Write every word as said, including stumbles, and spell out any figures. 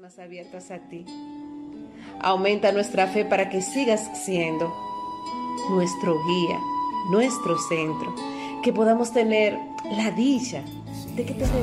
más abiertas a ti. Aumenta nuestra fe para que sigas siendo nuestro guía, nuestro centro, que podamos tener la dicha de que te